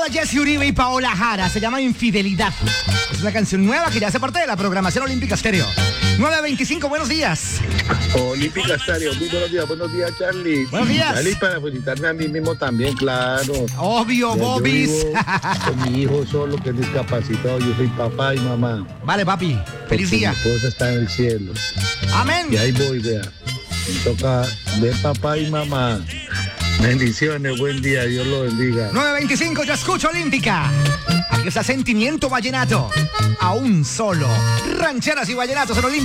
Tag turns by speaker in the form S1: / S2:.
S1: de Jesse Uribe y Paola Jara. Se llama Infidelidad. Es una canción nueva que ya hace parte de la programación Olímpica Estéreo. 9:25, buenos días.
S2: Olímpica Estéreo, muy buenos días, Charlie.
S1: Buenos días.
S2: Charlie, para felicitarme a mí mismo también, claro.
S1: Obvio,
S2: Ya,
S1: Bobis.
S2: yo vivo con mi hijo solo que es discapacitado, yo soy papá y mamá.
S1: Vale, papi. Feliz
S2: Porque
S1: día.
S2: Mi esposa está en el cielo.
S1: Amén.
S2: Y ahí voy, vea. Me toca ver papá y mamá. Bendiciones, buen día, Dios lo bendiga.
S1: 9:25, yo escucho Olímpica. Aquí está Sentimiento Vallenato. Aún solo. Rancheras y vallenatos en Olímpica.